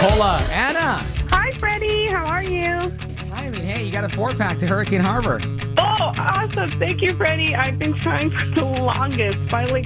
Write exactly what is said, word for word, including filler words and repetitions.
Pensacola. Anna. Hi, Freddie. How are you? Hi, I mean, hey, you got a four-pack to Hurricane Harbor. Oh, awesome. Thank you, Freddie. I've been trying for the longest. Finally